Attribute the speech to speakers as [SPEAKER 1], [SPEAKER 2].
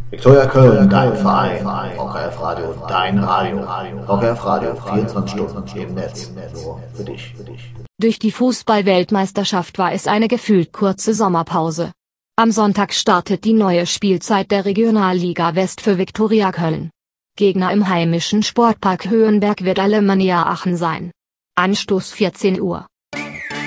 [SPEAKER 1] Viktoria Köln, dein Verein, VKF Radio, dein Radio, VKF Radio, 24 Stunden im Netz, nur für dich.
[SPEAKER 2] Durch die Fußball-Weltmeisterschaft war es eine gefühlt kurze Sommerpause. Am Sonntag startet die neue Spielzeit der Regionalliga West für Viktoria Köln. Gegner im heimischen Sportpark Höhenberg wird Alemannia Aachen sein. Anstoß 14 Uhr.